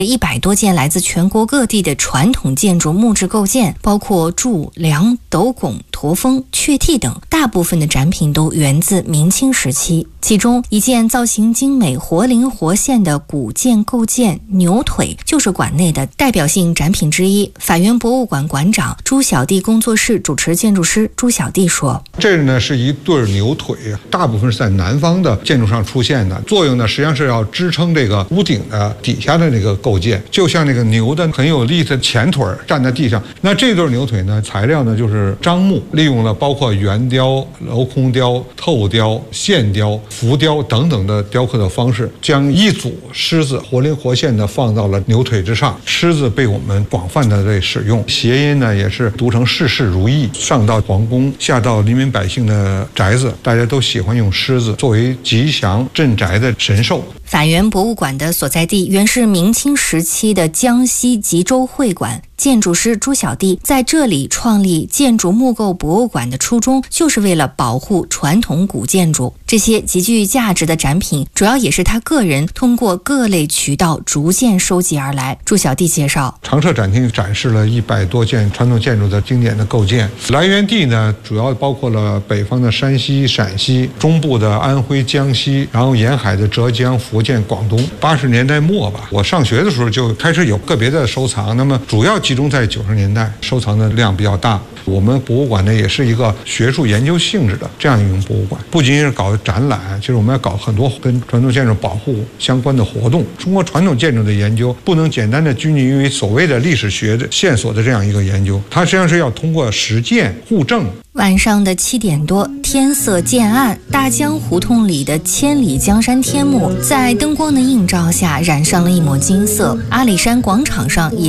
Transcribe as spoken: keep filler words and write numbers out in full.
一百多件来自全国各地的传统建筑木质构件，包括柱、梁、斗拱、驼峰、雀替等，大部分的展品都源自明清时期。其中一件造型精美、活灵活现的古建构件牛腿，就是馆内的代表性展品之一。法源博物馆馆长朱小弟工作室主持建筑师朱小弟说：“ 这呢是一对牛腿，大部分是在南方的建筑上出现的，作用呢实际上是要支撑这个屋顶的底下的那个构件，就像那个牛的很有力的前腿站在地上。那这对牛腿呢，材料呢就是樟木，利用了包括圆雕、镂空雕、透雕、线雕、浮雕等等的雕刻的方式，将一组狮子活灵活现的放到了牛腿之上。狮子被我们广泛的被使用，谐音呢也是读成事事如意，上到皇宫，下到黎民百姓的宅子，大家都喜欢用狮子作为吉祥镇宅的神兽。” 法源博物馆的所在地原是明清时期的江西吉州会馆。建筑师朱小弟在这里创立建筑木构博物馆的初衷，就是为了保护传统古建筑。这些极具价值的展品，主要也是他个人通过各类渠道逐渐收集而来。朱小弟介绍， 常设展厅展示了一百多件传统建筑的经典的构件，来源地呢主要包括了北方的山西、陕西，中部的安徽、江西，然后沿海的浙江、福建、广东。八十年代末吧，我上学的时候就开始有个别的收藏，那么主要集中在九十年代，收藏的量比较大。我们博物馆呢也是一个学术研究性质的这样一种博物馆，不仅仅是搞展览，其实我们要搞很多跟传统建筑保护相关的活动。中国传统建筑的研究不能简单的拘泥于所谓的历史学的线索的这样一个研究，它实际上是要通过实践互证。 晚上的七点多，天色渐暗，大江胡同里的千里江山天幕在灯光的映照下染上了一抹金色。阿里山广场上也